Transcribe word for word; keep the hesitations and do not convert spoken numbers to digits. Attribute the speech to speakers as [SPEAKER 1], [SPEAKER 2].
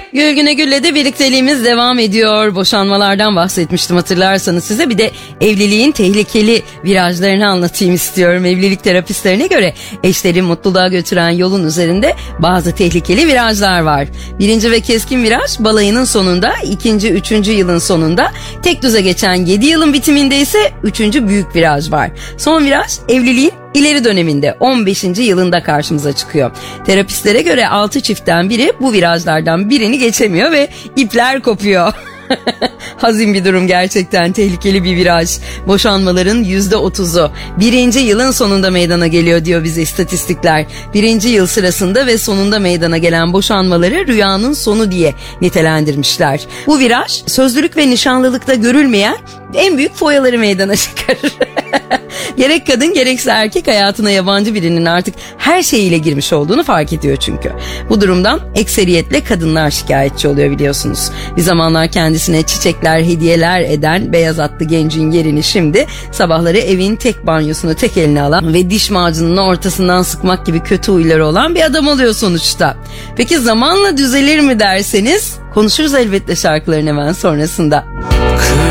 [SPEAKER 1] Gülgüne Gül'le de birlikteliğimiz devam ediyor. Boşanmalardan bahsetmiştim hatırlarsanız size. Bir de evliliğin tehlikeli virajlarını anlatayım istiyorum. Evlilik terapistlerine göre eşleri mutluluğa götüren yolun üzerinde bazı tehlikeli virajlar var. Birinci ve keskin viraj balayının sonunda, ikinci, üçüncü yılın sonunda, tek düze geçen yedi yılın bitiminde ise üçüncü büyük viraj var. Son viraj evliliğin İleri döneminde on beşinci yılında karşımıza çıkıyor. Terapistlere göre altı çiftten biri bu virajlardan birini geçemiyor ve ipler kopuyor. Hazin bir durum, gerçekten tehlikeli bir viraj. Boşanmaların yüzde otuzu birinci yılın sonunda meydana geliyor diyor bize istatistikler. Birinci yıl sırasında ve sonunda meydana gelen boşanmaları rüyanın sonu diye nitelendirmişler. Bu viraj sözlülük ve nişanlılıkta görülmeyen en büyük foyaları meydana çıkarır. Gerek kadın gerekse erkek hayatına yabancı birinin artık her şeyiyle girmiş olduğunu fark ediyor çünkü. Bu durumdan ekseriyetle kadınlar şikayetçi oluyor biliyorsunuz. Bir zamanlar kendisine çiçekler, hediyeler eden beyaz atlı gencin yerini şimdi sabahları evin tek banyosunu tek eline alan ve diş macununun ortasından sıkmak gibi kötü huyları olan bir adam oluyor sonuçta. Peki zamanla düzelir mi derseniz konuşuruz elbette şarkıların hemen sonrasında.